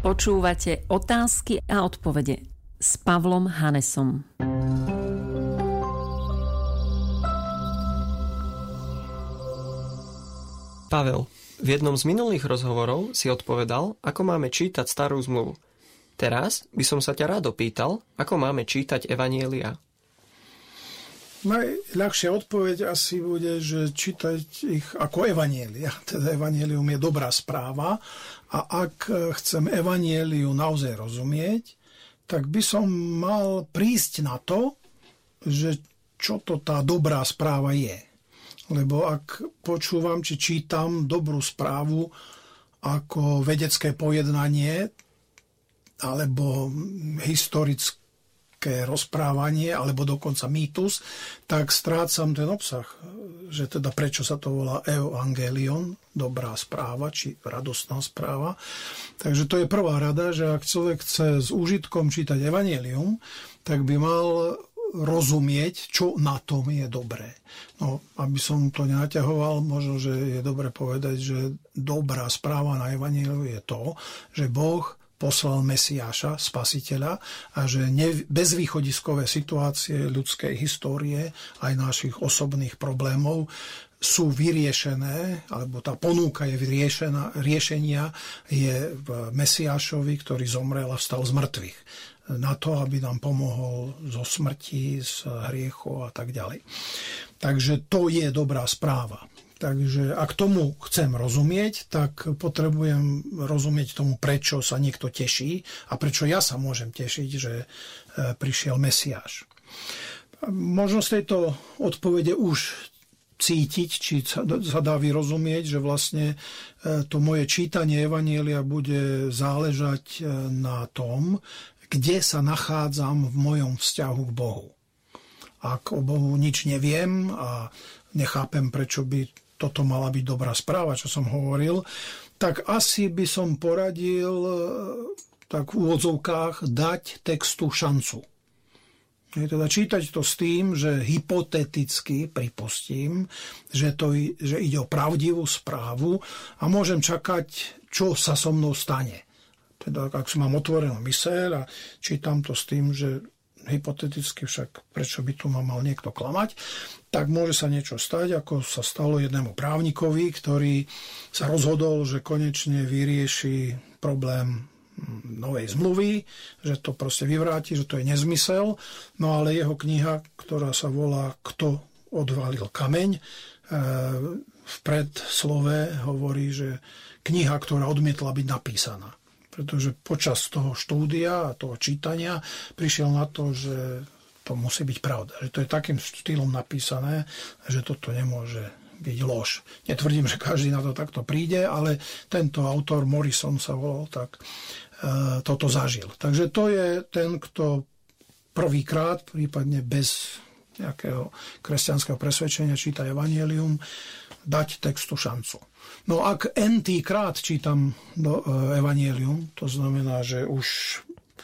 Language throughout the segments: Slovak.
Počúvate Otázky a odpovede s Pavlom Hanesom. Pavel, v jednom z minulých rozhovorov si odpovedal, ako máme čítať starú zmluvu. Teraz by som sa ťa rád opýtal, ako máme čítať evanjelia. Najľahšia odpoveď asi bude, že čítať ich ako evanjelia. Teda evanjelium je dobrá správa a ak chcem evanjeliu naozaj rozumieť, tak by som mal prísť na to, že čo to tá dobrá správa je. Lebo ak počúvam, či čítam dobrú správu ako vedecké pojednanie alebo historické rozprávanie, alebo dokonca mýtus, tak strácam ten obsah. Že teda prečo sa to volá evangelion, dobrá správa, či radostná správa. Takže to je prvá rada, že ak človek chce s úžitkom čítať evanjelium, tak by mal rozumieť, čo na tom je dobré. No, aby som to nenaťahoval, možno, že je dobre povedať, že dobrá správa na evanjeliu je to, že Boh poslal Mesiáša, spasiteľa, a že bezvýchodiskové situácie ľudskej histórie, aj našich osobných problémov, sú vyriešené, alebo tá ponúka je vyriešená, riešenia je v Mesiášovi, ktorý zomrel a vstal z mŕtvych. Na to, aby nám pomohol zo smrti, z hriechov a tak ďalej. Takže to je dobrá správa. Takže ak tomu chcem rozumieť, tak potrebujem rozumieť tomu, prečo sa niekto teší a prečo ja sa môžem tešiť, že prišiel Mesiáš. Možno z tejto odpovede už cítiť, či sa dá vyrozumieť, že vlastne to moje čítanie evanjelia bude záležať na tom, kde sa nachádzam v mojom vzťahu k Bohu. Ak o Bohu nič neviem a nechápem, prečo by toto mala byť dobrá správa, čo som hovoril, tak asi by som poradil tak v úvodzovkách dať textu šancu. Teda čítať to s tým, že hypoteticky pripustím, že ide o pravdivú správu a môžem čakať, čo sa so mnou stane. Teda ak mám otvorenú myseľ a čítam to s tým, že hypoteticky však, prečo by tu ma mal niekto klamať, tak môže sa niečo stať, ako sa stalo jednému právnikovi, ktorý sa rozhodol, že konečne vyrieši problém novej zmluvy, že to proste vyvráti, že to je nezmysel. No ale jeho kniha, ktorá sa volá Kto odvalil kameň, v predslove hovorí, že kniha, ktorá odmietla byť napísaná. Pretože počas toho štúdia a toho čítania prišiel na to, že to musí byť pravda. Že to je takým štýlom napísané, že toto nemôže byť lož. Netvrdím, že každý na to takto príde, ale tento autor, Morrison sa volal, tak toto zažil. Takže to je ten, kto prvýkrát, prípadne bez nejakého kresťanského presvedčenia číta evanjelium, dať textu šancu. No ak n-tý krát čítam do evanjelium, to znamená, že už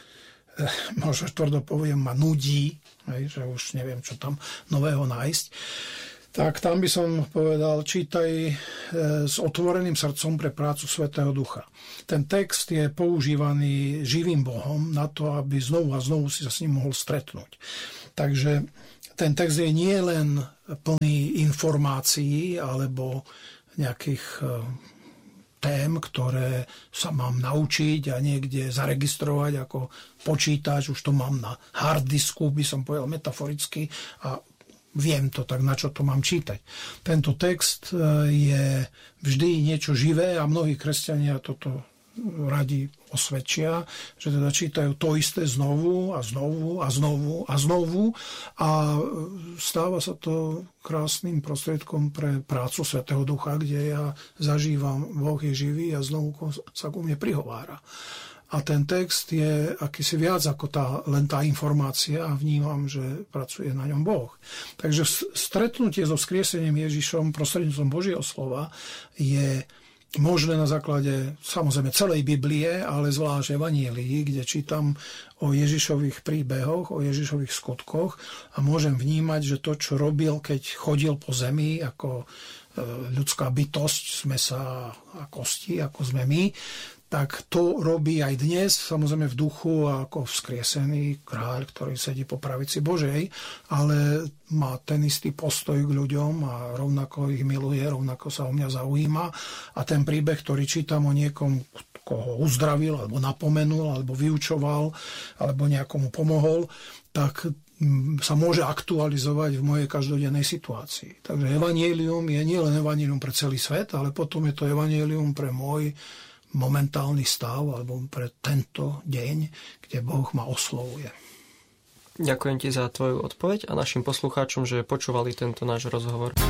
možno tvrdo poviem, ma nudí, že už neviem, čo tam nového nájsť, tak tam by som povedal, čítaj s otvoreným srdcom pre prácu Svätého Ducha. Ten text je používaný živým Bohom na to, aby znovu a znovu si sa s ním mohol stretnúť. Takže ten text je nie len plný informácií alebo nejakých tém, ktoré sa mám naučiť a niekde zaregistrovať ako počítač, už to mám na harddisku, by som povedal metaforicky, a viem to, tak na čo to mám čítať. Tento text je vždy niečo živé a mnohí kresťania toto radi osvedčia, že teda čítajú to isté znovu a znovu a znovu a znovu a stáva sa to krásnym prostriedkom pre prácu Svätého Ducha, kde ja zažívam, Boh je živý a znovu sa ku mne prihovára. A ten text je akýsi viac ako len tá informácia a vnímam, že pracuje na ňom Boh. Takže stretnutie so vzkriesením Ježišom prostredníctvom Božieho slova je možné na základe samozrejme celej Biblie, ale zvlášť evanjelií, kde čítam o Ježišových príbehoch, o Ježišových skutkoch a môžem vnímať, že to, čo robil, keď chodil po zemi ako ľudská bytosť z mäsa a kosti, ako sme my, tak to robí aj dnes, samozrejme v duchu ako vzkriesený kráľ, ktorý sedí po pravici Božej, ale má ten istý postoj k ľuďom a rovnako ich miluje, rovnako sa o mňa zaujíma. A ten príbeh, ktorý čítam o niekom, koho uzdravil, alebo napomenul, alebo vyučoval, alebo nejakomu pomohol, tak sa môže aktualizovať v mojej každodennej situácii. Takže evanjelium je nielen evanjelium pre celý svet, ale potom je to evanjelium pre môj momentálny stav alebo pre tento deň, kde Boh ma oslovuje. Ďakujem ti za tvoju odpoveď a našim poslucháčom, že počúvali tento náš rozhovor.